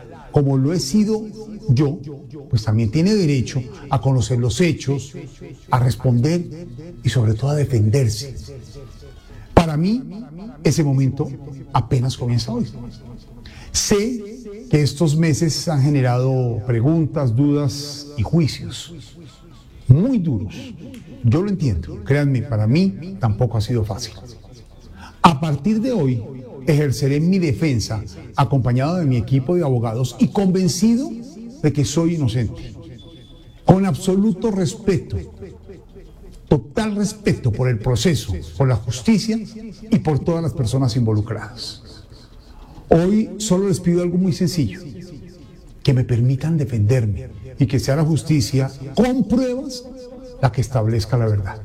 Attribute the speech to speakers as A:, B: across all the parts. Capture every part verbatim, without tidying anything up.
A: como lo he sido yo, pues también tiene derecho a conocer los hechos, a responder y sobre todo a defenderse. Para mí, ese momento apenas comienza hoy. Sé que estos meses han generado preguntas, dudas y juicios muy duros. Yo lo entiendo, créanme, para mí tampoco ha sido fácil. A partir de hoy, ejerceré mi defensa acompañado de mi equipo de abogados y convencido de que soy inocente, con absoluto respeto, total respeto por el proceso, por la justicia y por todas las personas involucradas. Hoy solo les pido algo muy sencillo, que me permitan defenderme y que sea la justicia con pruebas la que establezca la verdad.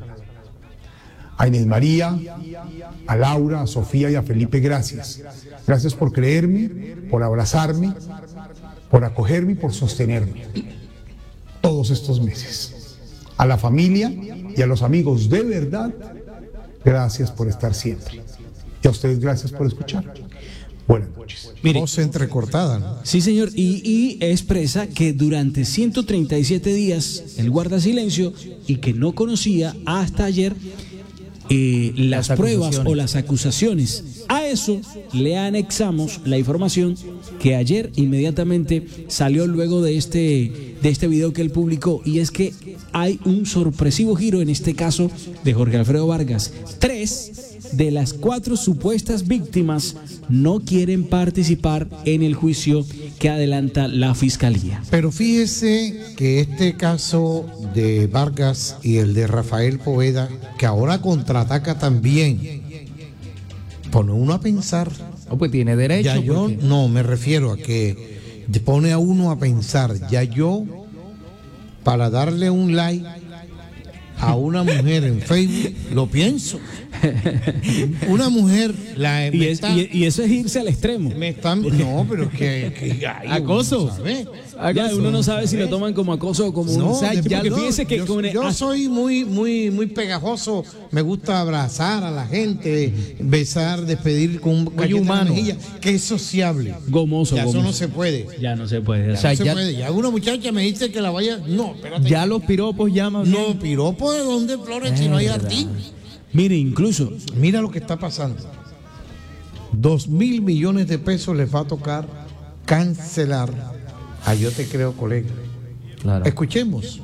A: A Inés María, a Laura, a Sofía y a Felipe, gracias. Gracias por creerme, por abrazarme, por acogerme y por sostenerme todos estos meses. A la familia y a los amigos de verdad, gracias por estar siempre. Y a ustedes, gracias por escuchar. Buenas noches.
B: Mire,
C: voz entrecortada, ¿no?
B: sí, señor, y, y expresa que durante ciento treinta y siete días él guarda silencio y que no conocía hasta ayer eh, las, las pruebas o las acusaciones. A eso le anexamos la información que ayer inmediatamente salió luego de este, de este video que él publicó, y es que hay un sorpresivo giro en este caso de Jorge Alfredo Vargas. Tres de las cuatro supuestas víctimas no quieren participar en el juicio que adelanta la Fiscalía.
C: Pero fíjese que este caso de Vargas y el de Rafael Poveda, que ahora contraataca también, pone uno a pensar.
D: Oh, pues tiene derecho.
C: Ya yo,
D: porque...
C: no, me refiero a que pone a uno a pensar. Ya yo, para darle un like a una mujer en Facebook, lo pienso. Una mujer la
B: y, es,
C: está,
B: y, y eso es irse al extremo.
C: me están, no, pero es que, que ay,
B: acoso.
C: Uno, ¿sabe?
B: Ya uno no sabe si lo toman como acoso o como
C: no,
B: un saque,
C: ya
B: porque
C: no,
B: fíjese que
C: yo,
B: con el,
C: yo soy muy muy muy pegajoso, me gusta abrazar a la gente, besar, despedir con un
D: muy humano,
C: mejilla, que es sociable.
B: Gomoso,
C: ya
B: gomoso.
C: Eso no se puede.
B: Ya no se puede.
C: Ya
D: o sea,
C: no se
D: ya,
C: puede. Ya una muchacha me dice que la vaya, no, espérate.
D: Ya los piropos llaman.
C: No, piropo de dónde, Flores, si no hay artículo.
B: Mire, incluso,
C: mira lo que está pasando. Dos mil millones de pesos les va a tocar cancelar. Ah, yo te creo, colega.
D: Claro.
C: Escuchemos.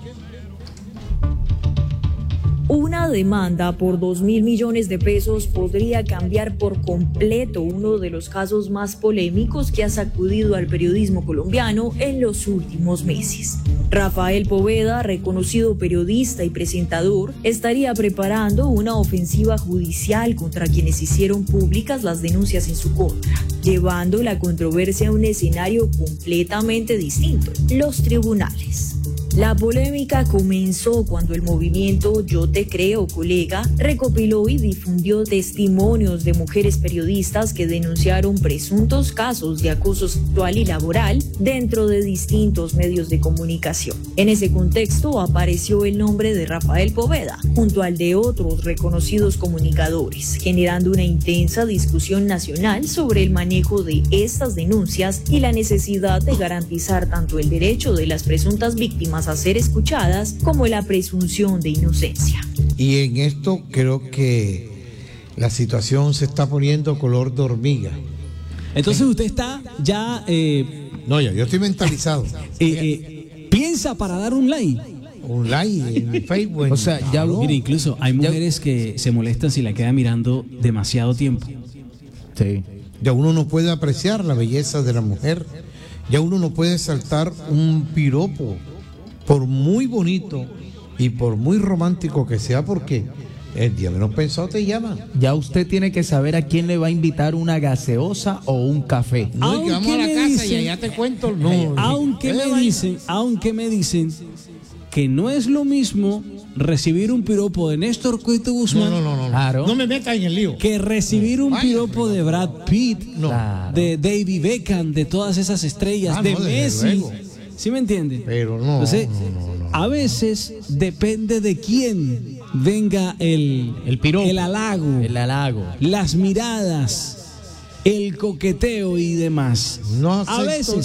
E: Una demanda por dos mil millones de pesos podría cambiar por completo uno de los casos más polémicos que ha sacudido al periodismo colombiano en los últimos meses. Rafael Poveda, reconocido periodista y presentador, estaría preparando una ofensiva judicial contra quienes hicieron públicas las denuncias en su contra, llevando la controversia a un escenario completamente distinto: los tribunales. La polémica comenzó cuando el movimiento Yo Te Creo, Colega recopiló y difundió testimonios de mujeres periodistas que denunciaron presuntos casos de acoso sexual y laboral dentro de distintos medios de comunicación. En ese contexto apareció el nombre de Rafael Poveda, junto al de otros reconocidos comunicadores, generando una intensa discusión nacional sobre el manejo de estas denuncias y la necesidad de garantizar tanto el derecho de las presuntas víctimas a ser escuchadas como la presunción de inocencia.
C: Y en esto creo que la situación se está poniendo color de hormiga.
B: entonces usted está ya eh,
C: No, ya, yo estoy mentalizado.
B: eh, eh, piensa para dar un like.
C: Un like en Facebook.
D: O sea, ya
B: Mire, incluso hay mujeres que se molestan si la queda mirando demasiado tiempo.
D: Sí.
C: Ya uno no puede apreciar la belleza de la mujer. Ya uno no puede saltar un piropo, por muy bonito y por muy romántico que sea, porque el día menos pensado te llaman.
D: Ya usted tiene que saber a quién le va a invitar una gaseosa o un café.
C: No, y que vamos a la
B: Aunque me
C: casa
B: dicen-
C: y allá te cuento. No,
B: Aunque
C: Eh,
B: me
C: vaya.
B: dicen, aunque me dicen que no es lo mismo recibir un piropo de Néstor Cueto Guzmán
C: No, no, no, no.
D: Claro.
C: No me metas en el lío.
B: que recibir un
C: Vaya,
B: piropo de Brad Pitt,
C: No.
D: Claro.
B: de David Beckham, de todas esas estrellas,
C: Ah,
B: de
C: no, desde
B: Messi.
C: luego.
B: ¿Sí me entiende?
C: Pero no,
B: Entonces,
C: no, no, no.
B: a veces depende de quién venga el,
D: El piropo.
B: el halago,
D: El halago.
B: las miradas, el coqueteo y demás.
C: No
B: a
C: acepto
B: veces